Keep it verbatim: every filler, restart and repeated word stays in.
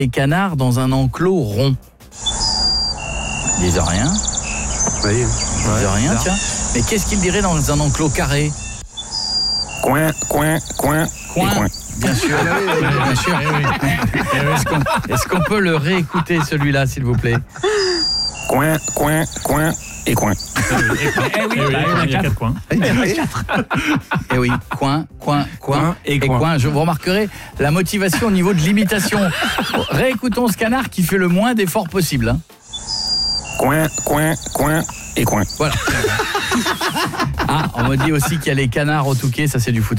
les canards dans un enclos rond? Ils disent rien. Oui. Ils disent rien, tiens. Mais qu'est-ce qu'ils diraient dans un enclos carré? Coin, coin, coin, Coin. et coin. Bien sûr, bien sûr. Est-ce qu'on, est-ce qu'on peut le réécouter celui-là, s'il vous plaît? Coin, coin, coin, et coin. Eh oui, il y a quatre coins. Eh oui, coin, coin, coin et et coin. coin. Je vous remarquerai la motivation au niveau de l'imitation. Bon, réécoutons ce canard qui fait le moins d'efforts possible. Hein. Coin, coin, coin, et coin. Voilà. Ah, on me dit aussi qu'il y a les canards au Touquet, ça c'est du foot.